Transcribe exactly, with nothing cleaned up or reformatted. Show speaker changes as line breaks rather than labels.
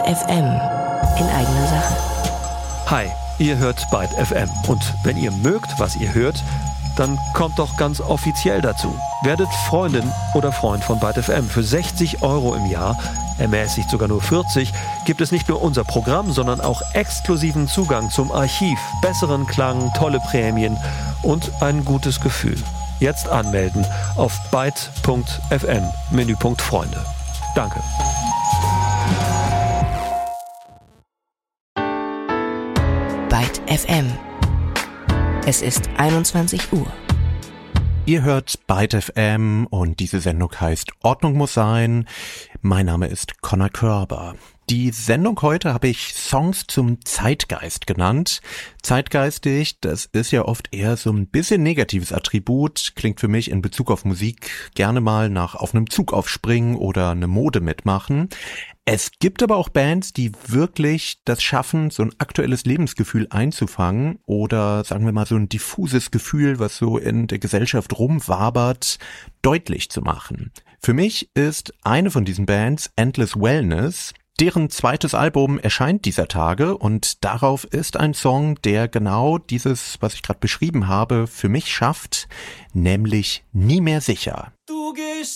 F M in eigener Sache.
Hi, ihr hört Byte F M. Und wenn ihr mögt, was ihr hört, dann kommt doch ganz offiziell dazu. Werdet Freundin oder Freund von Byte F M. Für sechzig Euro im Jahr, ermäßigt sogar nur vierzig, gibt es nicht nur unser Programm, sondern auch exklusiven Zugang zum Archiv, besseren Klang, tolle Prämien und ein gutes Gefühl. Jetzt anmelden auf byte punkt f m, Menüpunkt Freunde. Danke.
Byte F M. Es ist einundzwanzig Uhr.
Ihr hört Byte F M und diese Sendung heißt Ordnung muss sein. Mein Name ist Conor Körber. Die Sendung heute habe ich Songs zum Zeitgeist genannt. Zeitgeistig, das ist ja oft eher so ein bisschen negatives Attribut, klingt für mich in Bezug auf Musik gerne mal nach auf einem Zug aufspringen oder eine Mode mitmachen. Es gibt aber auch Bands, die wirklich das schaffen, so ein aktuelles Lebensgefühl einzufangen oder sagen wir mal so ein diffuses Gefühl, was so in der Gesellschaft rumwabert, deutlich zu machen. Für mich ist eine von diesen Bands Endless Wellness. Deren zweites Album erscheint dieser Tage und darauf ist ein Song, der genau dieses, was ich gerade beschrieben habe, für mich schafft, nämlich Nie mehr sicher.
Du gehst